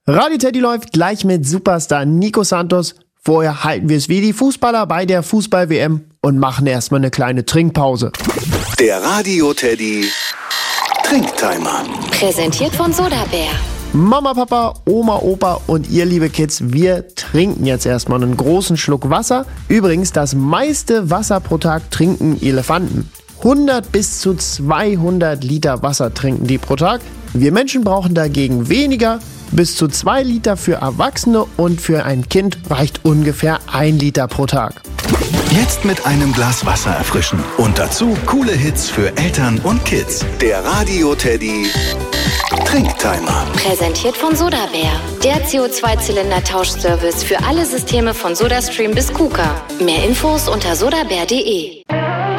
Radio Teddy läuft gleich mit Superstar Nico Santos. Vorher halten wir es wie die Fußballer bei der Fußball-WM und machen erstmal eine kleine Trinkpause. Der Radio Teddy Trinktimer. Präsentiert von Sodabär. Mama, Papa, Oma, Opa und ihr liebe Kids, wir trinken jetzt erstmal einen großen Schluck Wasser. Übrigens, das meiste Wasser pro Tag trinken Elefanten. 100 bis zu 200 Liter Wasser trinken die pro Tag. Wir Menschen brauchen dagegen weniger. Bis zu 2 Liter für Erwachsene und für ein Kind reicht ungefähr 1 Liter pro Tag. Jetzt mit einem Glas Wasser erfrischen. Und dazu coole Hits für Eltern und Kids. Der Radio Teddy Trinktimer. Präsentiert von Sodabär. Der CO2-Zylinder-Tauschservice für alle Systeme von SodaStream bis KUKA. Mehr Infos unter sodabär.de.